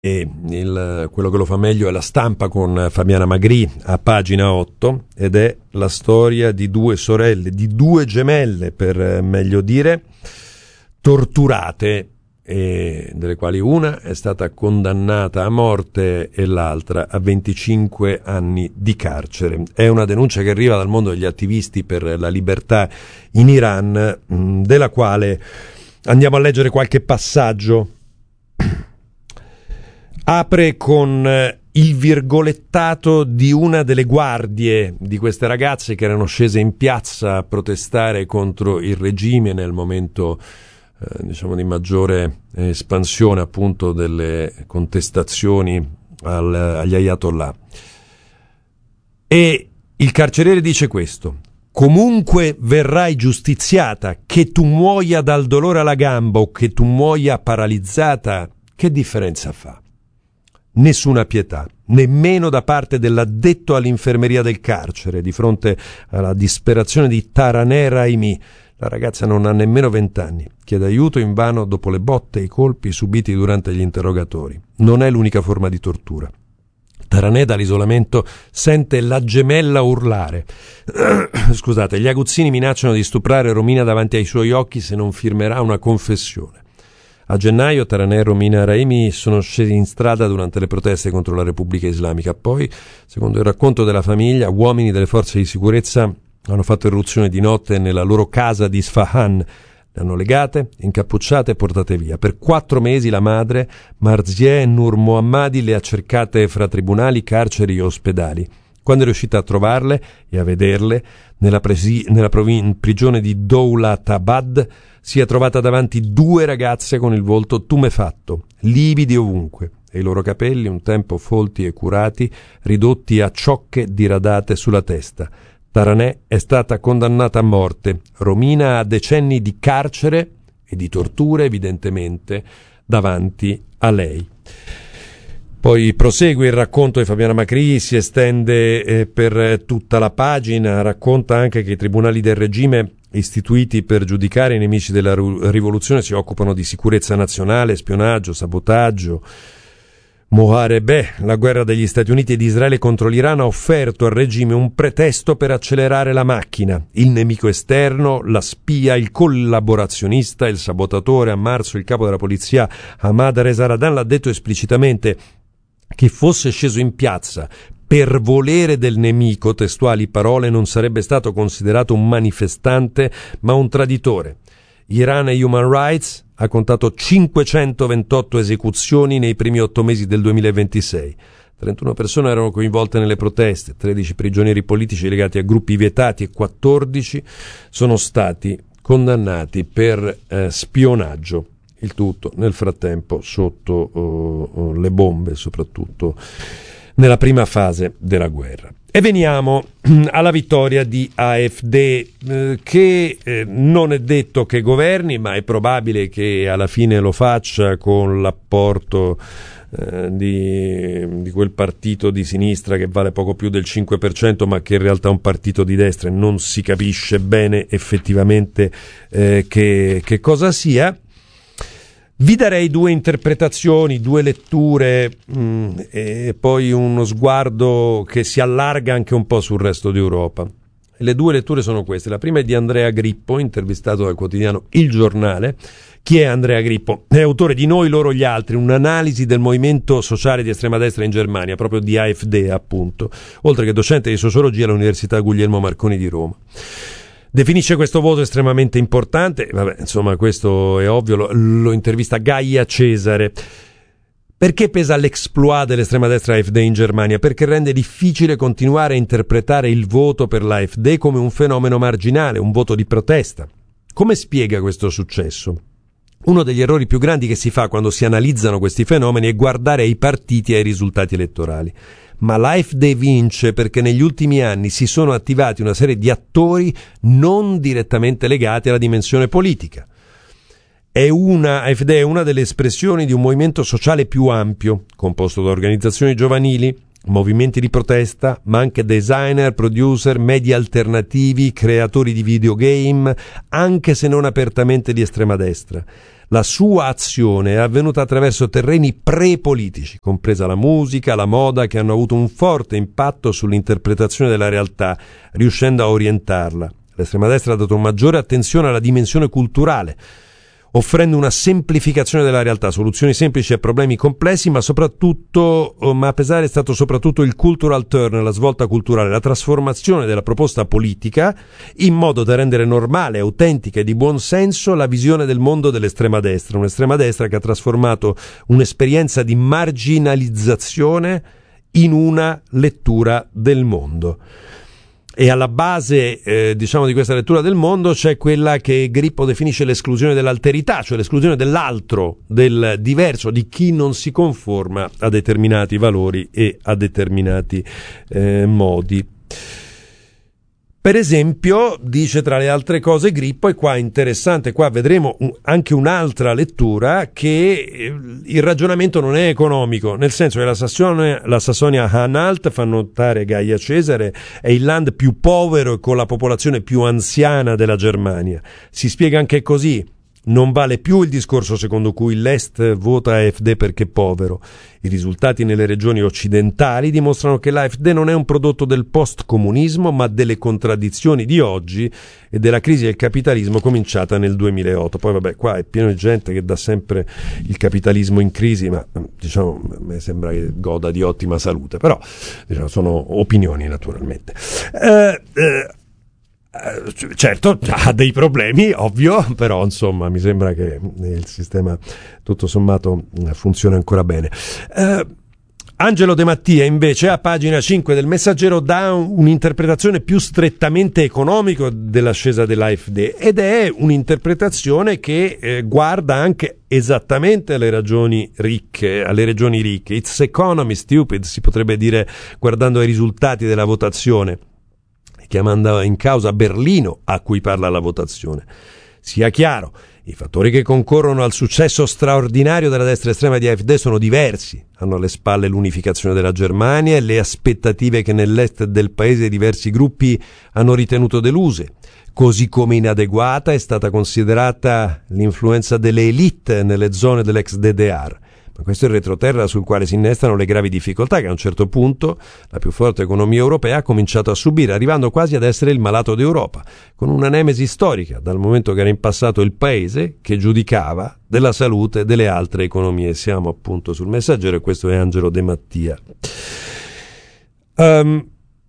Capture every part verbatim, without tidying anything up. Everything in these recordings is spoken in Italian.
E il, quello che lo fa meglio è La Stampa con Fabiana Magri a pagina otto, ed è la storia di due sorelle, di due gemelle per meglio dire, torturate, e delle quali una è stata condannata a morte e l'altra a venticinque anni di carcere. È una denuncia che arriva dal mondo degli attivisti per la libertà in Iran, della quale andiamo a leggere qualche passaggio. Apre con il virgolettato di una delle guardie di queste ragazze che erano scese in piazza a protestare contro il regime nel momento eh, diciamo di maggiore espansione appunto delle contestazioni al, agli ayatollah. E il carceriere dice questo: comunque verrai giustiziata, che tu muoia dal dolore alla gamba o che tu muoia paralizzata, che differenza fa? Nessuna pietà, nemmeno da parte dell'addetto all'infermeria del carcere, di fronte alla disperazione di Taraneh Rahimi. La ragazza non ha nemmeno vent'anni, chiede aiuto invano dopo le botte e i colpi subiti durante gli interrogatori. Non è l'unica forma di tortura. Taraneh dall'isolamento sente la gemella urlare. Scusate, gli aguzzini minacciano di stuprare Romina davanti ai suoi occhi se non firmerà una confessione. A gennaio Taraneh e Romina Rahimi sono scesi in strada durante le proteste contro la Repubblica Islamica. Poi, secondo il racconto della famiglia, uomini delle forze di sicurezza hanno fatto irruzione di notte nella loro casa di Isfahan. Le hanno legate, incappucciate e portate via. Per quattro mesi la madre, Marzieh Nur Mohammadi, le ha cercate fra tribunali, carceri e ospedali. Quando è riuscita a trovarle e a vederle, nella, presi- nella provin- prigione di Dowlatabad, si è trovata davanti due ragazze con il volto tumefatto, lividi ovunque, e i loro capelli, un tempo folti e curati, ridotti a ciocche diradate sulla testa. Taraneh è stata condannata a morte, Romina a decenni di carcere e di torture, evidentemente, davanti a lei. Poi prosegue il racconto di Fabiana Macri, si estende eh, per tutta la pagina, racconta anche che i tribunali del regime istituiti per giudicare i nemici della rivoluzione si occupano di sicurezza nazionale, spionaggio, sabotaggio. Moharebeh, la guerra degli Stati Uniti e di Israele contro l'Iran, ha offerto al regime un pretesto per accelerare la macchina. Il nemico esterno, la spia, il collaborazionista, il sabotatore. A marzo il capo della polizia Ahmad Reza Radan l'ha detto esplicitamente: chi fosse sceso in piazza per volere del nemico, testuali parole, non sarebbe stato considerato un manifestante ma un traditore. Iran e Human Rights ha contato cinquecentoventotto esecuzioni nei primi otto mesi del duemilaventisei. trentuno persone erano coinvolte nelle proteste, tredici prigionieri politici legati a gruppi vietati e quattordici sono stati condannati per eh, spionaggio. Il tutto nel frattempo sotto uh, le bombe, soprattutto nella prima fase della guerra. E veniamo alla vittoria di A F D, eh, che eh, non è detto che governi, ma è probabile che alla fine lo faccia con l'apporto eh, di, di quel partito di sinistra che vale poco più del cinque per cento, ma che in realtà è un partito di destra e non si capisce bene effettivamente eh, che, che cosa sia. Vi darei due interpretazioni, due letture mh, e poi uno sguardo che si allarga anche un po' sul resto d'Europa. Le due letture sono queste. La prima è di Andrea Grippo, intervistato dal quotidiano Il Giornale. Chi è Andrea Grippo? È autore di Noi, loro, gli altri, un'analisi del movimento sociale di estrema destra in Germania, proprio di A F D appunto, oltre che docente di sociologia all'Università Guglielmo Marconi di Roma. Definisce questo voto estremamente importante, vabbè, insomma, questo è ovvio, lo, lo intervista Gaia Cesare. Perché pesa l'exploit dell'estrema destra A F D in Germania? Perché rende difficile continuare a interpretare il voto per l'A F D come un fenomeno marginale, un voto di protesta. Come spiega questo successo? Uno degli errori più grandi che si fa quando si analizzano questi fenomeni è guardare ai partiti e ai risultati elettorali. Ma l'A F D vince perché negli ultimi anni si sono attivati una serie di attori non direttamente legati alla dimensione politica. È una, A F D è una delle espressioni di un movimento sociale più ampio, composto da organizzazioni giovanili, movimenti di protesta, ma anche designer, producer, media alternativi, creatori di videogame, anche se non apertamente di estrema destra. La sua azione è avvenuta attraverso terreni pre-politici, compresa la musica, la moda, che hanno avuto un forte impatto sull'interpretazione della realtà, riuscendo a orientarla. L'estrema destra ha dato maggiore attenzione alla dimensione culturale, offrendo una semplificazione della realtà, soluzioni semplici a problemi complessi, ma soprattutto, ma a pesare è stato soprattutto il cultural turn, la svolta culturale, la trasformazione della proposta politica in modo da rendere normale, autentica e di buon senso la visione del mondo dell'estrema destra, un'estrema destra che ha trasformato un'esperienza di marginalizzazione in una lettura del mondo. E alla base eh, diciamo di questa lettura del mondo c'è quella che Grippo definisce l'esclusione dell'alterità, cioè l'esclusione dell'altro, del diverso, di chi non si conforma a determinati valori e a determinati eh, modi. Per esempio, dice tra le altre cose Grippo, e qua è interessante, qua vedremo un, anche un'altra lettura, che il ragionamento non è economico, nel senso che la Sassonia, la Sassonia-Anhalt, fa notare Gaia Cesare, è il land più povero e con la popolazione più anziana della Germania. Si spiega anche così: non vale più il discorso secondo cui l'Est vota A F D perché è povero. I risultati nelle regioni occidentali dimostrano che l'A F D non è un prodotto del post-comunismo, ma delle contraddizioni di oggi e della crisi del capitalismo cominciata nel duemilaotto. Poi vabbè, qua è pieno di gente che dà sempre il capitalismo in crisi, ma diciamo mi sembra che goda di ottima salute, però diciamo, sono opinioni naturalmente. Eh, eh, Uh, certo, ha dei problemi, ovvio, però insomma mi sembra che il sistema tutto sommato funziona ancora bene. Uh, Angelo De Mattia invece a pagina cinque del Messaggero dà un'interpretazione più strettamente economica dell'ascesa dell'A F D, ed è un'interpretazione che eh, guarda anche esattamente alle ragioni ricche, alle regioni ricche. It's economy stupid, si potrebbe dire guardando ai risultati della votazione, chiamando in causa Berlino, a cui parla la votazione. Sia chiaro, i fattori che concorrono al successo straordinario della destra estrema di A F D sono diversi. Hanno alle spalle l'unificazione della Germania e le aspettative che nell'est del paese diversi gruppi hanno ritenuto deluse. Così come inadeguata è stata considerata l'influenza delle élite nelle zone dell'ex D D R. Ma questo è il retroterra sul quale si innestano le gravi difficoltà che a un certo punto la più forte economia europea ha cominciato a subire, arrivando quasi ad essere il malato d'Europa, con una nemesi storica, dal momento che era in passato il paese che giudicava della salute delle altre economie. Siamo appunto sul Messaggero e questo è Angelo De Mattia. Um,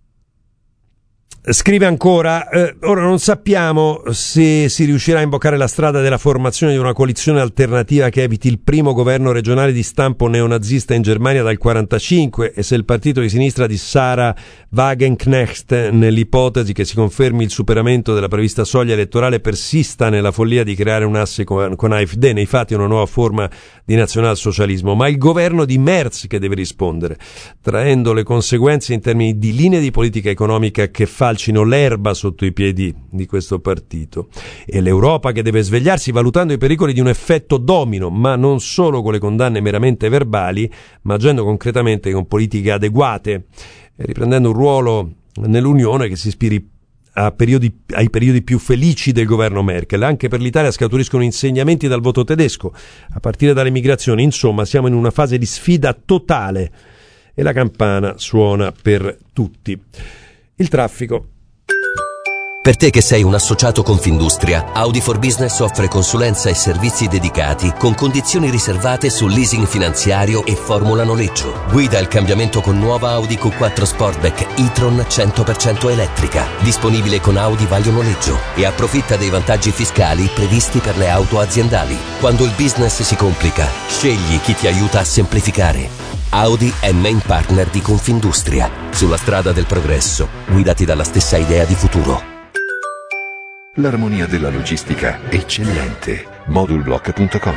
Scrive ancora, eh, ora non sappiamo se si riuscirà a imboccare la strada della formazione di una coalizione alternativa che eviti il primo governo regionale di stampo neonazista in Germania dal quarantacinque e se il partito di sinistra di Sarah Wagenknecht, nell'ipotesi che si confermi il superamento della prevista soglia elettorale, persista nella follia di creare un asse con, con A F D, nei fatti una nuova forma di nazionalsocialismo, ma il governo di Merz che deve rispondere, traendo le conseguenze in termini di linee di politica economica che falcino l'erba sotto i piedi di questo partito, e l'Europa che deve svegliarsi valutando i pericoli di un effetto domino, ma non solo con le condanne meramente verbali, ma agendo concretamente con politiche adeguate e riprendendo un ruolo nell'Unione che si ispiri a periodi, ai periodi più felici del governo Merkel. Anche per l'Italia scaturiscono insegnamenti dal voto tedesco, a partire dalle migrazioni. Insomma, siamo in una fase di sfida totale e la campana suona per tutti. Il traffico. Per te che sei un associato Confindustria, Audi for Business offre consulenza e servizi dedicati con condizioni riservate sul leasing finanziario e formula noleggio. Guida il cambiamento con nuova Audi Q quattro Sportback e-tron cento per cento elettrica, disponibile con Audi Vaglio Noleggio, e approfitta dei vantaggi fiscali previsti per le auto aziendali. Quando il business si complica, scegli chi ti aiuta a semplificare. Audi è main partner di Confindustria. Sulla strada del progresso, guidati dalla stessa idea di futuro. L'armonia della logistica eccellente. Modulblock punto com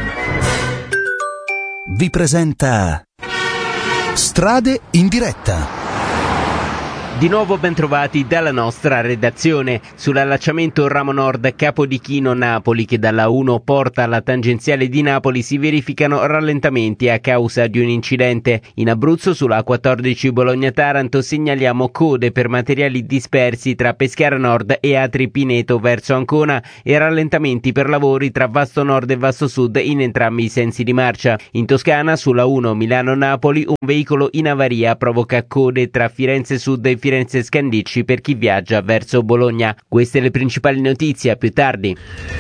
vi presenta Strade in diretta. Di nuovo ben trovati dalla nostra redazione. Sull'allacciamento Ramo Nord Capodichino Napoli, che dalla uno porta alla tangenziale di Napoli, si verificano rallentamenti a causa di un incidente. In Abruzzo sulla A quattordici Bologna-Taranto segnaliamo code per materiali dispersi tra Peschiera Nord e Atri Pineto verso Ancona e rallentamenti per lavori tra Vasto Nord e Vasto Sud in entrambi i sensi di marcia. In Toscana sulla uno Milano-Napoli un veicolo in avaria provoca code tra Firenze Sud e Firenze Scandicci per chi viaggia verso Bologna. Queste le principali notizie, a più tardi.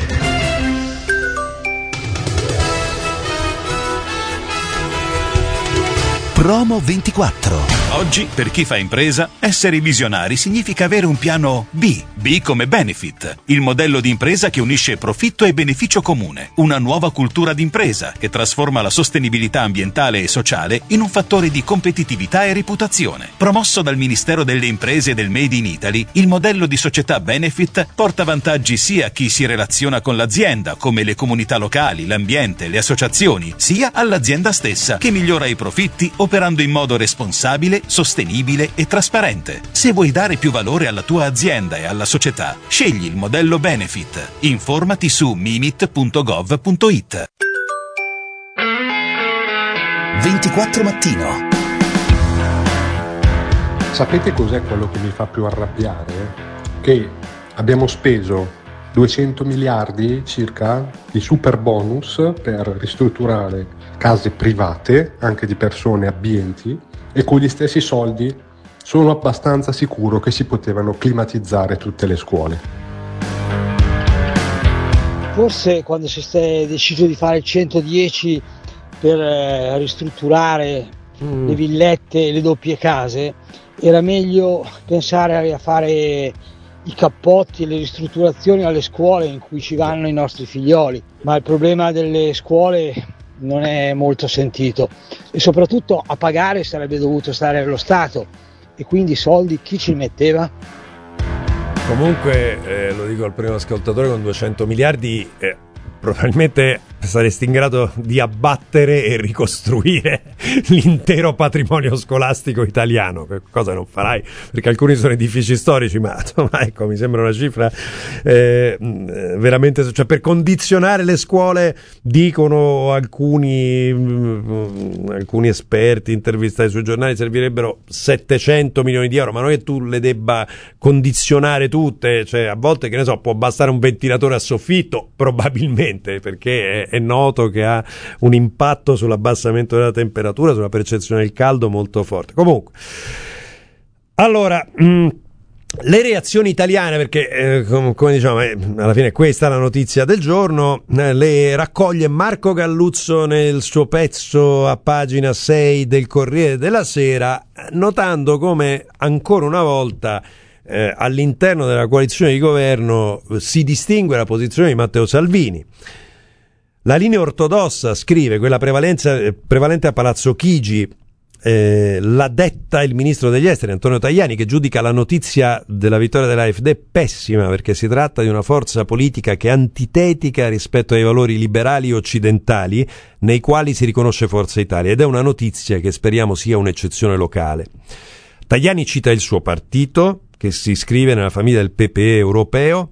Promo ventiquattro. Oggi, per chi fa impresa, essere visionari significa avere un piano B. B come Benefit, il modello di impresa che unisce profitto e beneficio comune. Una nuova cultura d'impresa che trasforma la sostenibilità ambientale e sociale in un fattore di competitività e reputazione. Promosso dal Ministero delle Imprese e del Made in Italy, il modello di società Benefit porta vantaggi sia a chi si relaziona con l'azienda, come le comunità locali, l'ambiente, le associazioni, sia all'azienda stessa, che migliora i profitti operando in modo responsabile, sostenibile e trasparente. Se vuoi dare più valore alla tua azienda e alla società, scegli il modello Benefit. Informati su mimit punto gov punto it. ventiquattro mattino. Sapete cos'è quello che mi fa più arrabbiare? Che abbiamo speso duecento miliardi circa di super bonus per ristrutturare case private, anche di persone abbienti, e con gli stessi soldi sono abbastanza sicuro che si potevano climatizzare tutte le scuole. Forse quando si è deciso di fare il centodieci per eh, ristrutturare mm. le villette e le doppie case, era meglio pensare a fare i cappotti e le ristrutturazioni alle scuole in cui ci vanno i nostri figlioli, ma il problema delle scuole non è molto sentito e soprattutto a pagare sarebbe dovuto stare lo Stato, e quindi i soldi chi ci metteva? Comunque eh, lo dico al primo ascoltatore, con duecento miliardi eh, probabilmente saresti in grado di abbattere e ricostruire l'intero patrimonio scolastico italiano, cosa non farai perché alcuni sono edifici storici, ma, ma ecco, mi sembra una cifra eh, veramente, cioè per condizionare le scuole, dicono alcuni mh, alcuni esperti intervistati sui giornali, servirebbero settecento milioni di euro, ma non è che tu le debba condizionare tutte, cioè a volte, che ne so, può bastare un ventilatore a soffitto, probabilmente, perché è, è noto che ha un impatto sull'abbassamento della temperatura, sulla percezione del caldo molto forte. Comunque, allora, mh, le reazioni italiane, perché eh, com- come diciamo, eh, alla fine questa è la notizia del giorno, eh, le raccoglie Marco Galluzzo nel suo pezzo a pagina sei del Corriere della Sera, notando come ancora una volta eh, all'interno della coalizione di governo si distingue la posizione di Matteo Salvini. La linea ortodossa, scrive, quella prevalente a Palazzo Chigi, eh, l'ha detta il ministro degli esteri Antonio Tajani, che giudica la notizia della vittoria dell'A F D pessima, perché si tratta di una forza politica che è antitetica rispetto ai valori liberali occidentali nei quali si riconosce Forza Italia, ed è una notizia che speriamo sia un'eccezione locale. Tajani cita il suo partito, che si iscrive nella famiglia del P P E europeo,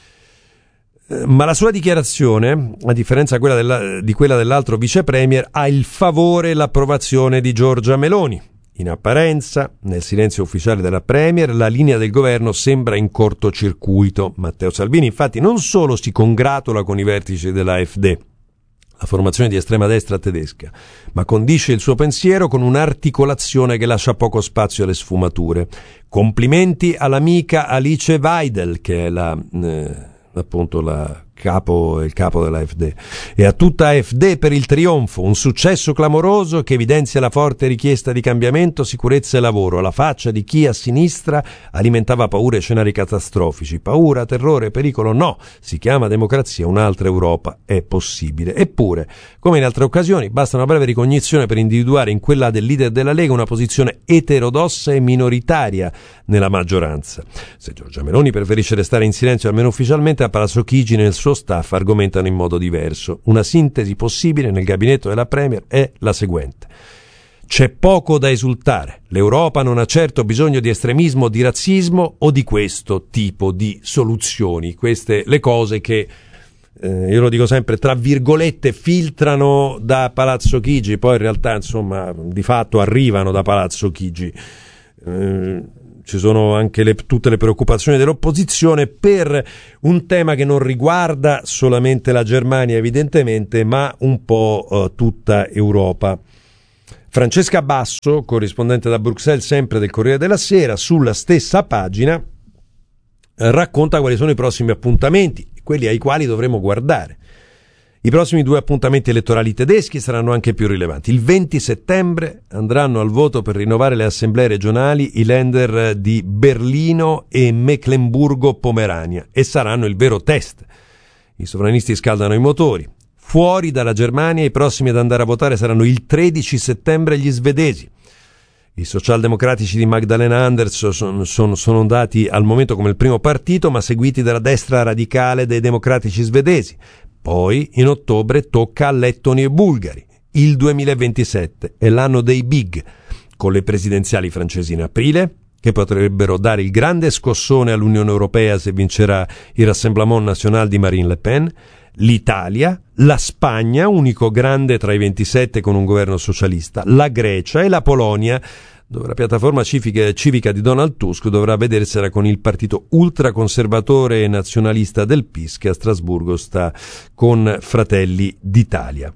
ma la sua dichiarazione, a differenza quella della, di quella dell'altro vice premier, ha il favore e l'approvazione di Giorgia Meloni. In apparenza, nel silenzio ufficiale della premier, la linea del governo sembra in cortocircuito. Matteo Salvini, infatti, non solo si congratula con i vertici della A F D, la formazione di estrema destra tedesca, ma condisce il suo pensiero con un'articolazione che lascia poco spazio alle sfumature. Complimenti all'amica Alice Weidel, che è la... Eh, appunto la capo, il capo dell'A F D, e a tutta A F D per il trionfo, un successo clamoroso che evidenzia la forte richiesta di cambiamento, sicurezza e lavoro, alla faccia di chi a sinistra alimentava paure e scenari catastrofici. Paura, terrore, pericolo, no, si chiama democrazia, un'altra Europa è possibile. Eppure, come in altre occasioni, basta una breve ricognizione per individuare in quella del leader della Lega una posizione eterodossa e minoritaria nella maggioranza. Se Giorgia Meloni preferisce restare in silenzio, almeno ufficialmente, a Palazzo Chigi nel suo staff argomentano in modo diverso. Una sintesi possibile nel gabinetto della premier è la seguente: C'è poco da esultare. L'Europa non ha certo bisogno di estremismo, di razzismo o di questo tipo di soluzioni. Queste le cose che, eh, io lo dico sempre, tra virgolette, filtrano da Palazzo Chigi, poi in realtà, insomma, di fatto arrivano da Palazzo Chigi. Eh, ci sono anche le, tutte le preoccupazioni dell'opposizione per un tema che non riguarda solamente la Germania, evidentemente, ma un po' eh, tutta Europa. Francesca Basso, corrispondente da Bruxelles sempre del Corriere della Sera, sulla stessa pagina eh, racconta quali sono i prossimi appuntamenti, quelli ai quali dovremo guardare. I prossimi due appuntamenti elettorali tedeschi saranno anche più rilevanti. Il venti settembre andranno al voto per rinnovare le assemblee regionali i Länder di Berlino e Meclemburgo-Pomerania e saranno il vero test. I sovranisti scaldano i motori. Fuori dalla Germania i prossimi ad andare a votare saranno il tredici settembre gli svedesi. I socialdemocratici di Magdalena Andersson sono, sono, sono dati al momento come il primo partito, ma seguiti dalla destra radicale dei democratici svedesi. Poi in ottobre tocca a lettoni e bulgari. Il duemilaventisette è l'anno dei big, con le presidenziali francesi in aprile, che potrebbero dare il grande scossone all'Unione Europea se vincerà il Rassemblement National di Marine Le Pen, l'Italia, la Spagna, unico grande tra i ventisette con un governo socialista, la Grecia e la Polonia, dove la piattaforma civica, civica di Donald Tusk dovrà vedersela con il partito ultraconservatore e nazionalista del P I S, che a Strasburgo sta con Fratelli d'Italia.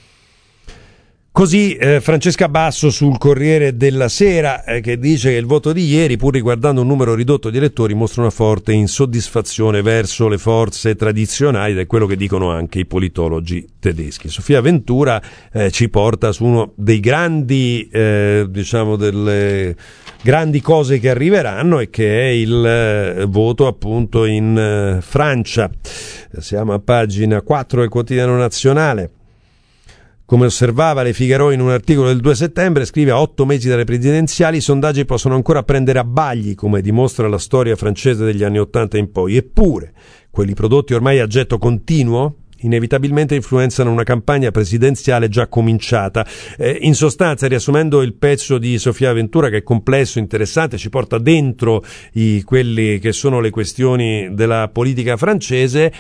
Così eh, Francesca Basso sul Corriere della Sera, eh, che dice che il voto di ieri, pur riguardando un numero ridotto di elettori, mostra una forte insoddisfazione verso le forze tradizionali, ed è quello che dicono anche i politologi tedeschi. Sofia Ventura eh, ci porta su uno dei grandi, eh, diciamo, delle grandi cose che arriveranno, e che è il eh, voto appunto in eh, Francia. Siamo a pagina quattro del Quotidiano Nazionale. Come osservava Le Figaro in un articolo del due settembre, scrive: a otto mesi dalle presidenziali i sondaggi possono ancora prendere a bagli, come dimostra la storia francese degli anni ottanta in poi. Eppure, quelli prodotti ormai a getto continuo inevitabilmente influenzano una campagna presidenziale già cominciata. Eh, in sostanza, riassumendo il pezzo di Sofia Ventura, che è complesso, interessante, ci porta dentro i, quelli che sono le questioni della politica francese,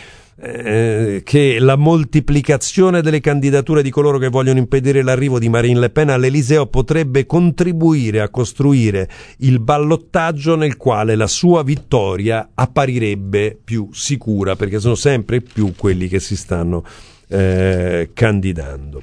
Eh, che la moltiplicazione delle candidature di coloro che vogliono impedire l'arrivo di Marine Le Pen all'Eliseo potrebbe contribuire a costruire il ballottaggio nel quale la sua vittoria apparirebbe più sicura, perché sono sempre più quelli che si stanno eh, candidando.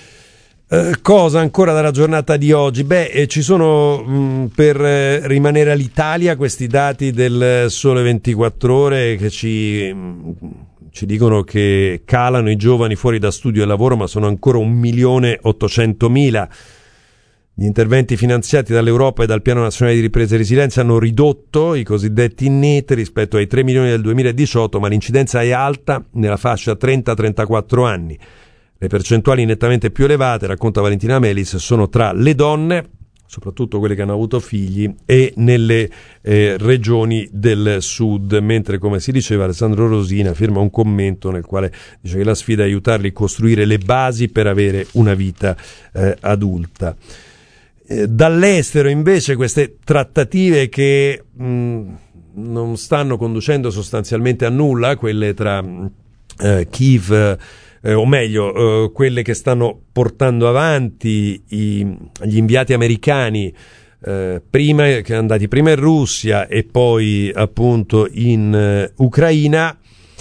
Eh, cosa ancora dalla giornata di oggi? Beh, eh, ci sono mh, per eh, rimanere all'Italia questi dati del Sole ventiquattro Ore che ci mh, ci dicono che calano i giovani fuori da studio e lavoro, ma sono ancora un milione ottocentomila. Gli interventi finanziati dall'Europa e dal Piano Nazionale di Ripresa e Resilienza hanno ridotto i cosiddetti net rispetto ai tre milioni del duemiladiciotto, ma l'incidenza è alta nella fascia trenta trentaquattro anni. Le percentuali nettamente più elevate, racconta Valentina Melis, sono tra le donne, soprattutto quelle che hanno avuto figli, e nelle eh, regioni del sud, mentre, come si diceva, Alessandro Rosina firma un commento nel quale dice che la sfida è aiutarli a costruire le basi per avere una vita eh, adulta. Eh, dall'estero invece queste trattative che mh, non stanno conducendo sostanzialmente a nulla, quelle tra eh, Kiev Eh, o meglio, eh, quelle che stanno portando avanti i, gli inviati americani, eh, prima, che andati prima in Russia e poi appunto in eh, Ucraina,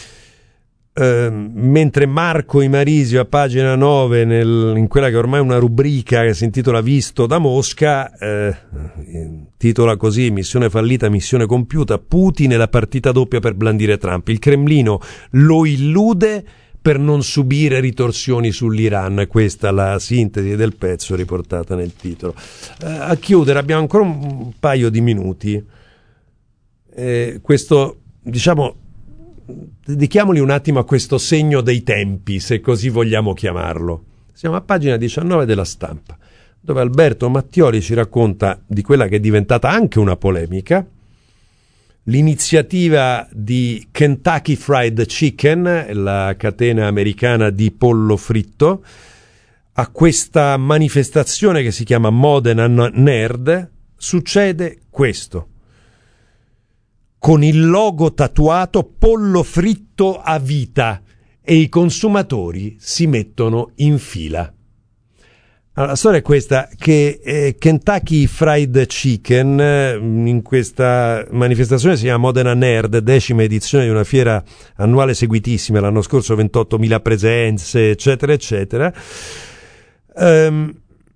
eh, mentre Marco Imarisio a pagina nove, nel, in quella che ormai è una rubrica che si intitola Visto da Mosca, eh, titola così: missione fallita, missione compiuta, Putin e la partita doppia per blandire Trump. Il Cremlino lo illude per non subire ritorsioni sull'Iran. Questa è la sintesi del pezzo riportata nel titolo. Eh, a chiudere, abbiamo ancora un paio di minuti. Eh, questo, diciamo, dedichiamoli un attimo a questo segno dei tempi, se così vogliamo chiamarlo. Siamo a pagina diciannove della Stampa, dove Alberto Mattioli ci racconta di quella che è diventata anche una polemica, l'iniziativa di Kentucky Fried Chicken, la catena americana di pollo fritto, a questa manifestazione che si chiama Modena Nerd succede questo. Con il logo tatuato pollo fritto a vita e i consumatori si mettono in fila. Allora, la storia è questa, che eh, Kentucky Fried Chicken eh, in questa manifestazione si chiama Modena Nerd, decima edizione di una fiera annuale seguitissima, l'anno scorso ventottomila presenze, eccetera, eccetera. Um,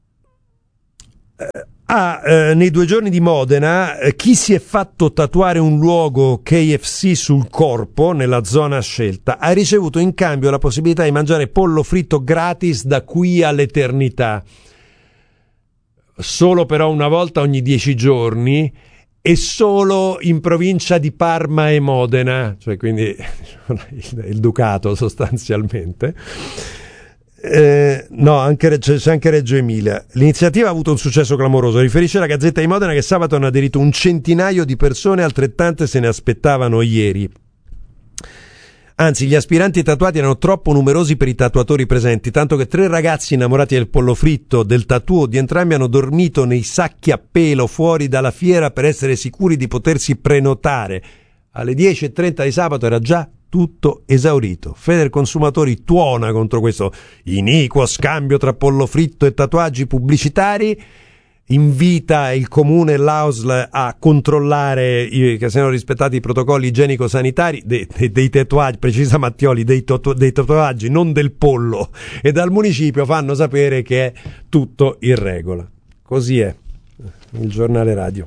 Ah, eh, nei due giorni di Modena, eh, chi si è fatto tatuare un logo K F C sul corpo, nella zona scelta, ha ricevuto in cambio la possibilità di mangiare pollo fritto gratis da qui all'eternità. Solo però una volta ogni dieci giorni e solo in provincia di Parma e Modena, cioè quindi il, il Ducato sostanzialmente. Eh, no, anche, c'è, c'è anche Reggio Emilia. L'iniziativa ha avuto un successo clamoroso. Riferisce la Gazzetta di Modena che sabato hanno aderito un centinaio di persone, altrettante se ne aspettavano ieri. Anzi, gli aspiranti tatuati erano troppo numerosi per i tatuatori presenti, tanto che tre ragazzi innamorati del pollo fritto, del tatuo di entrambi, hanno dormito nei sacchi a pelo fuori dalla fiera per essere sicuri di potersi prenotare. Alle dieci e trenta di sabato era già tutto esaurito. Federconsumatori tuona contro questo iniquo scambio tra pollo fritto e tatuaggi pubblicitari, invita il comune e l'A U S L a controllare i, che siano rispettati i protocolli igienico-sanitari dei, dei, dei tatuaggi, precisa Mattioli, dei, tatu, dei tatuaggi, non del pollo, e dal municipio fanno sapere che è tutto in regola. Così è il giornale radio.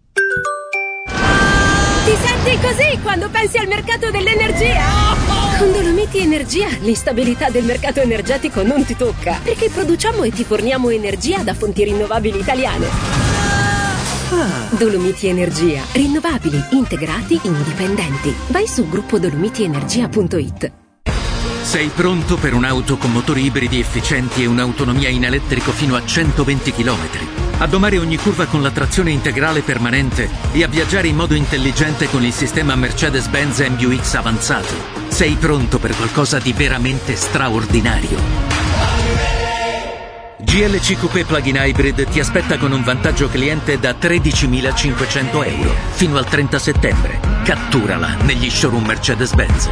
Ti senti così quando pensi al mercato dell'energia? Con Dolomiti Energia l'instabilità del mercato energetico non ti tocca, perché produciamo e ti forniamo energia da fonti rinnovabili italiane. Dolomiti Energia, rinnovabili, integrati, indipendenti. Vai su gruppo dolomiti energia punto it. Sei pronto per un'auto con motori ibridi efficienti e un'autonomia in elettrico fino a centoventi chilometri? A domare ogni curva con la trazione integrale permanente e a viaggiare in modo intelligente con il sistema Mercedes-Benz M U X avanzato. Sei pronto per qualcosa di veramente straordinario. G L C Coupé Plug-in Hybrid ti aspetta con un vantaggio cliente da tredicimilacinquecento euro fino al trenta settembre. Catturala negli showroom Mercedes-Benz.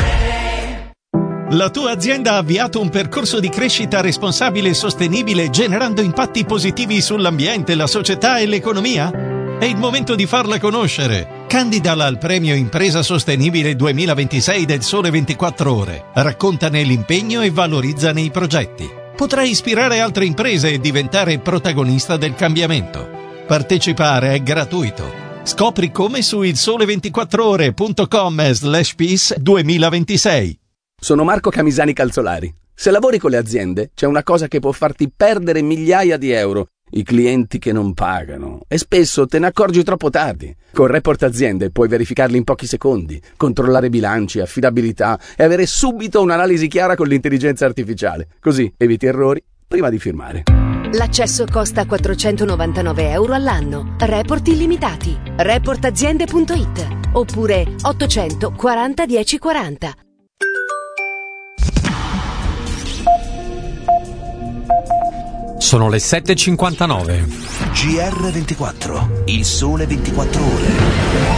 La tua azienda ha avviato un percorso di crescita responsabile e sostenibile generando impatti positivi sull'ambiente, la società e l'economia? È il momento di farla conoscere. Candidala al premio Impresa Sostenibile duemilaventisei del Sole ventiquattro Ore. Raccontane l'impegno e valorizzane i progetti. Potrai ispirare altre imprese e diventare protagonista del cambiamento. Partecipare è gratuito. Scopri come su il sole ventiquattro ore punto com slash peace duemilaventisei. Sono Marco Camisani Calzolari. Se lavori con le aziende, c'è una cosa che può farti perdere migliaia di euro: i clienti che non pagano. E spesso te ne accorgi troppo tardi. Con Report Aziende puoi verificarli in pochi secondi, controllare bilanci, affidabilità e avere subito un'analisi chiara con l'intelligenza artificiale. Così eviti errori prima di firmare. L'accesso costa quattrocentonovantanove euro all'anno. Report illimitati. report aziende punto it oppure ottocento quaranta dieci quaranta. Sono le sette e cinquantanove. G R ventiquattro, il sole ventiquattro ore.